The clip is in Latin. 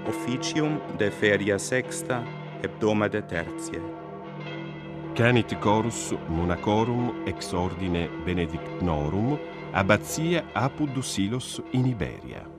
officium de feria sexta hebdomade tertiae. Canit chorus monacorum ex ordine benedictinorum abbatia Apud Dusilos in Iberia.